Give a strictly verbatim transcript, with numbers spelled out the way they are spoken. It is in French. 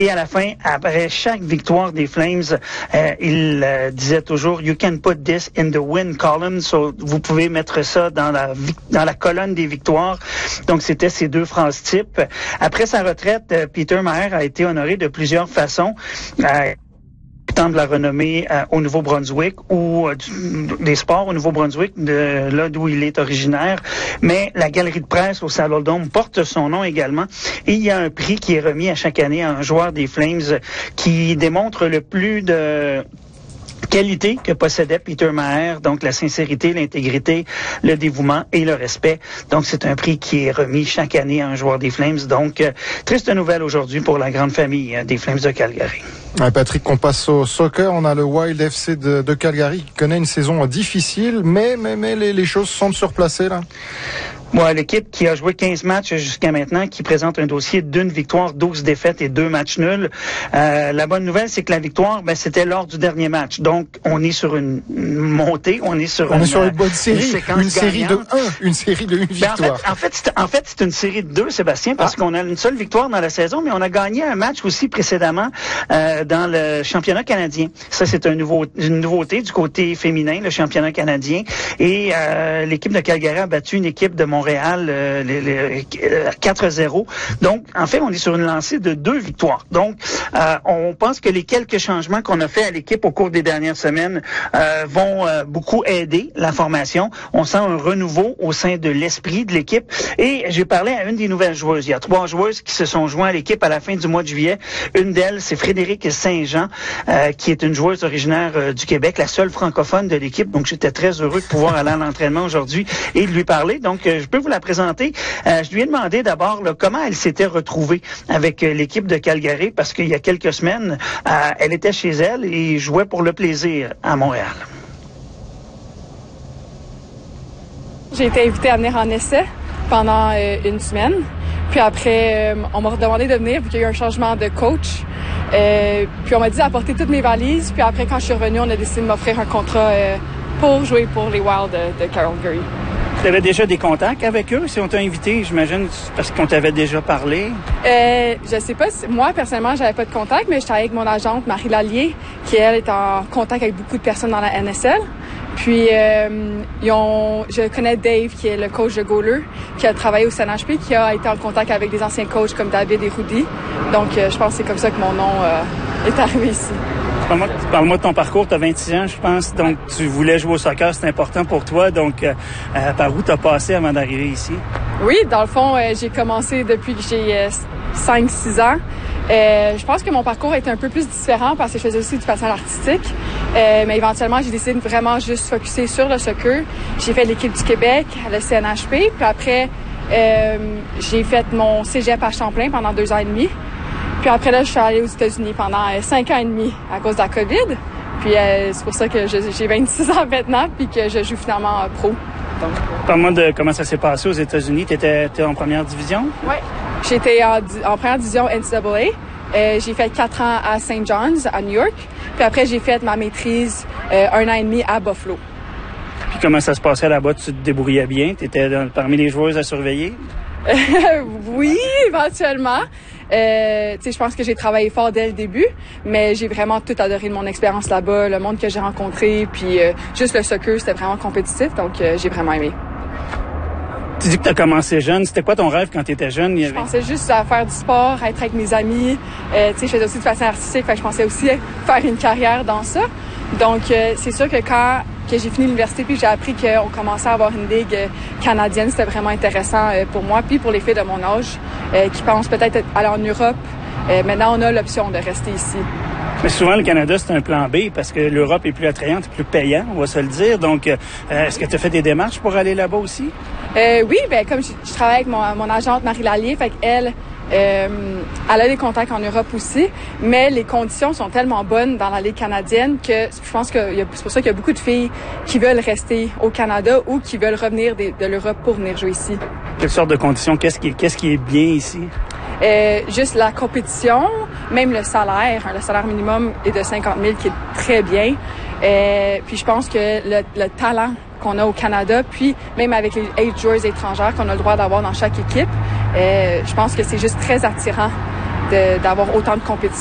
Et à la fin, après chaque victoire des Flames, euh, il euh, disait toujours « You can put this in the win column ». So, vous pouvez mettre ça dans la dans la colonne des victoires. Donc, c'était ces deux phrases types. Après sa retraite, euh, Peter Maher a été honoré de plusieurs façons. Euh, tant de la renommée euh, au Nouveau-Brunswick ou euh, du, des sports au Nouveau-Brunswick, de là d'où il est originaire. Mais la galerie de presse au Saddledome porte son nom également. Et il y a un prix qui est remis à chaque année à un joueur des Flames qui démontre le plus de qualité que possédait Peter Maher, donc la sincérité, l'intégrité, le dévouement et le respect. Donc, c'est un prix qui est remis chaque année à un joueur des Flames. Donc, euh, triste nouvelle aujourd'hui pour la grande famille euh, des Flames de Calgary. Ouais, Patrick, on passe au soccer. On a le Wild F C de, de Calgary qui connaît une saison difficile, mais, mais, mais les, les choses semblent surplacées, là. Moi, l'équipe qui a joué quinze matchs jusqu'à maintenant, qui présente un dossier d'une victoire, douze défaites et deux matchs nuls. Euh, la bonne nouvelle, c'est que la victoire, ben, c'était lors du dernier match. Donc, on est sur une, une montée, on est sur on une, est sur une bonne série, une, une série de un, une série de une victoire. Ben, en fait, en fait, c'est, en fait, c'est une série de deux, Sébastien, parce ah. qu'on a une seule victoire dans la saison, mais on a gagné un match aussi précédemment euh, dans le championnat canadien. Ça, c'est un nouveau, une nouveauté du côté féminin, le championnat canadien. Et euh, l'équipe de Calgary a battu une équipe de Montréal Montréal euh, les, les, euh, quatre zéro. Donc, en fait, on est sur une lancée de deux victoires. Donc, euh, on pense que les quelques changements qu'on a fait à l'équipe au cours des dernières semaines euh, vont euh, beaucoup aider la formation. On sent un renouveau au sein de l'esprit de l'équipe. Et j'ai parlé à une des nouvelles joueuses. Il y a trois joueuses qui se sont joints à l'équipe à la fin du mois de juillet. Une d'elles, c'est Frédéric Saint-Jean, euh, qui est une joueuse originaire euh, du Québec, la seule francophone de l'équipe. Donc, j'étais très heureux de pouvoir aller à l'entraînement aujourd'hui et de lui parler. Donc, euh, je peux vous la présenter. Euh, je lui ai demandé d'abord là, comment elle s'était retrouvée avec euh, l'équipe de Calgary, parce qu'il y a quelques semaines, euh, elle était chez elle et jouait pour le plaisir à Montréal. J'ai été invitée à venir en essai pendant euh, une semaine. Puis après, euh, on m'a redemandé de venir, vu qu'il y a eu un changement de coach. Euh, puis on m'a dit d'apporter toutes mes valises. Puis après, quand je suis revenue, on a décidé de m'offrir un contrat euh, pour jouer pour les Wild de, de Calgary. Tu avais déjà des contacts avec eux? Si on t'a invité, j'imagine, parce qu'on t'avait déjà parlé? Euh, je sais pas. Si, moi, personnellement, j'avais pas de contact, mais j'étais avec mon agente, Marie Lallier, qui, elle, est en contact avec beaucoup de personnes dans la N S L. Puis, euh, ils ont, je connais Dave, qui est le coach de goaler, qui a travaillé au C N H P, qui a été en contact avec des anciens coachs comme David et Rudy. Donc, euh, je pense que c'est comme ça que mon nom euh, est arrivé ici. Parle-moi, parle-moi de ton parcours. Tu as vingt-six ans, je pense. Donc, tu voulais jouer au soccer. C'est important pour toi. Donc, euh, par où tu as passé avant d'arriver ici? Oui, dans le fond, euh, j'ai commencé depuis que j'ai euh, cinq six ans. Euh, je pense que mon parcours était un peu plus différent parce que je faisais aussi du patinage artistique. Euh, mais éventuellement, j'ai décidé de vraiment juste focusser sur le soccer. J'ai fait l'équipe du Québec, le C N H P. Puis après, euh, j'ai fait mon cégep à Champlain pendant deux ans et demi. Puis après là, je suis allée aux États-Unis pendant euh, cinq ans et demi à cause de la COVID. Puis euh, c'est pour ça que je, j'ai vingt-six ans maintenant puis que je joue finalement euh, pro. Donc, parle-moi de comment ça s'est passé aux États-Unis. Tu étais en première division? Oui. J'étais en, en première division N C A A. Euh, j'ai fait quatre ans à Saint John's, à New York. Puis après, j'ai fait ma maîtrise euh, un an et demi à Buffalo. Puis comment ça se passait là-bas? Tu te débrouillais bien? Tu étais parmi les joueuses à surveiller? Oui, éventuellement. Euh, tu sais, je pense que j'ai travaillé fort dès le début, mais j'ai vraiment tout adoré de mon expérience là-bas, le monde que j'ai rencontré, puis euh, juste le soccer, c'était vraiment compétitif, donc euh, j'ai vraiment aimé. Tu dis que tu as commencé jeune. C'était quoi ton rêve quand tu étais jeune? Il y avait... Je pensais juste à faire du sport, à être avec mes amis. Euh, tu sais, je faisais aussi du patin artistique, fait que je pensais aussi faire une carrière dans ça. Donc, euh, c'est sûr que quand que j'ai fini l'université puis j'ai appris qu'on commençait à avoir une ligue canadienne, c'était vraiment intéressant euh, pour moi puis pour les filles de mon âge euh, qui pensent peut-être aller en Europe. Euh, maintenant, on a l'option de rester ici. Mais souvent, le Canada, c'est un plan B parce que l'Europe est plus attrayante, plus payant, on va se le dire. Donc, euh, est-ce que tu as fait des démarches pour aller là-bas aussi? Euh, oui, ben comme je, je travaille avec mon, mon agente Marie Lallier, fait qu'elle, euh, elle a des contacts en Europe aussi, mais les conditions sont tellement bonnes dans la Ligue canadienne que je pense que y a, c'est pour ça qu'il y a beaucoup de filles qui veulent rester au Canada ou qui veulent revenir de, de l'Europe pour venir jouer ici. Quelle sorte de conditions? Qu'est-ce qui, qu'est-ce qui est bien ici? Euh, juste la compétition, même le salaire, hein, le salaire minimum est de cinquante mille qui est très bien. Euh, puis je pense que le, le talent qu'on a au Canada, puis même avec les eight joueurs étrangères qu'on a le droit d'avoir dans chaque équipe, euh, je pense que c'est juste très attirant de, d'avoir autant de compétition.